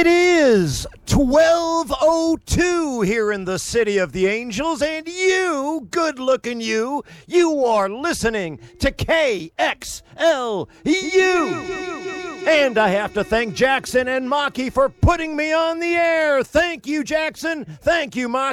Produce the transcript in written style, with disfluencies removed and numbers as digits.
It is 12:02 here in the City of the Angels, and you, good-looking you are listening to KXLU. And I have to thank Jackson and Maki for putting me on the air. Thank you, Jackson. Thank you, Maki.